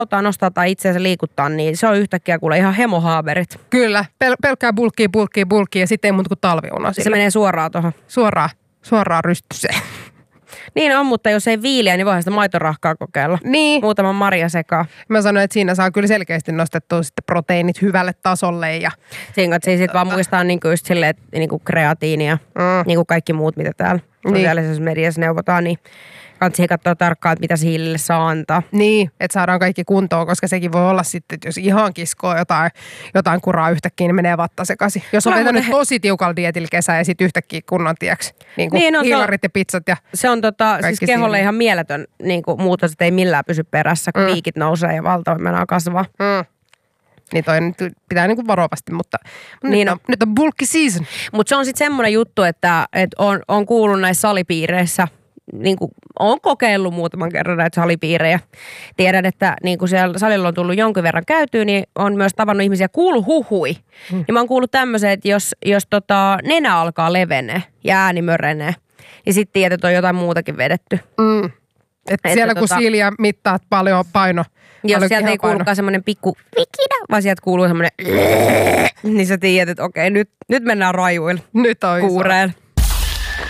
halutaan nostaa tai itseänsä liikuttaa, niin se on yhtäkkiä kuule ihan hemohaaverit. Kyllä, pelkkää bulkkii ja sitten ei muuta kuin talviuna. Se menee suoraan tuohon. Suoraan rystyseen. Niin on, mutta jos ei viiliä, niin voihan sitä maitorahkaa kokeilla. Niin. Muutaman marjasekaa. Mä sanoin, että siinä saa kyllä selkeästi nostettua sitten proteiinit hyvälle tasolle. Ja siinä sitten vaan muistaa niinku just silleen, että niinku kreatiinia, niinku kaikki muut, mitä täällä sosiaalisessa mediassa neuvotaan, niin kannattaa siihen katsoa tarkkaan, että mitä hiilille saa antaa. Niin, että saadaan kaikki kuntoon, koska sekin voi olla sitten, että jos ihan kiskoo jotain kuraa yhtäkkiä, niin menee vatta sekaisin. Jos on vetänyt tosi tiukalla dietillä kesää ja sitten yhtäkkiä kunnon tieksi, niin kuin hiilarit ja pizzat ja se on siis keholle ihan mieletön niin kuin muutos, että ei millään pysy perässä, kun piikit nousee ja valtava mennään kasvaa. Niin toi nyt pitää niinku varovasti, mutta niin nyt on bulky season. Mutta se on sitten semmoinen juttu, että on kuullut näissä salipiireissä, niin kuin olen kokeillut muutaman kerran näitä salipiirejä. Tiedän, että niin kuin siellä salilla on tullut jonkin verran käytyä, niin on myös tavannut ihmisiä, kuullut huhui. Niin mä oon kuullut tämmöisen, että jos nenä alkaa levenee ja ääni mörenee, niin sitten tiedät, että on jotain muutakin vedetty. Että siellä kun siiliä mittaat paljon paino. Jos sieltä ei kuulukaan semmoinen pikku vikinä, vaan sieltä kuuluu semmoinen niin sä tiedät, että okei, nyt mennään rajuille. Nyt on kuureen.